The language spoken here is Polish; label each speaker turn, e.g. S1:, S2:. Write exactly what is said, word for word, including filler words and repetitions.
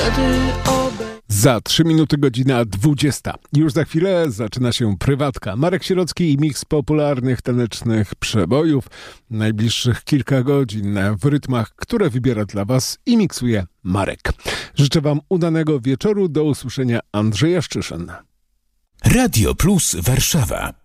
S1: Za trzy minuty godzina dwudziesta. Już za chwilę zaczyna się prywatka. Marek Sierocki i miks popularnych tanecznych przebojów. Najbliższych kilka godzin w rytmach, które wybiera dla Was i miksuje Marek. Życzę Wam udanego wieczoru. Do usłyszenia. Andrzeja Szczyszyn.
S2: Radio Plus Warszawa.